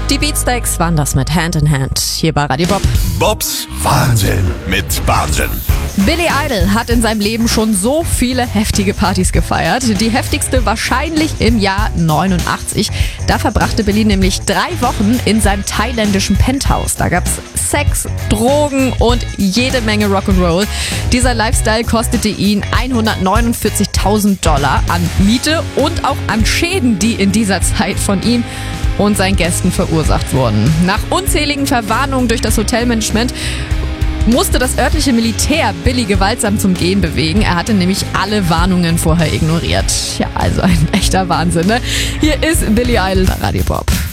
Die Beatsteaks waren das mit Hand in Hand hier bei Radio Bob. Bobs Wahnsinn mit Wahnsinn. Billy Idol hat in seinem Leben schon so viele heftige Partys gefeiert. Die heftigste wahrscheinlich im Jahr 89. Da verbrachte Billy nämlich 3 Wochen in seinem thailändischen Penthouse. Da gab's Sex, Drogen und jede Menge Rock'n'Roll. Dieser Lifestyle kostete ihn $149.000 an Miete und auch an Schäden, die in dieser Zeit von ihm und seinen Gästen verursacht wurden. Nach unzähligen Verwarnungen durch das Hotelmanagement musste das örtliche Militär Billy gewaltsam zum Gehen bewegen. Er hatte nämlich alle Warnungen vorher ignoriert. Ja, also ein echter Wahnsinn, ne? Hier ist Billy Idol bei Radio Bob.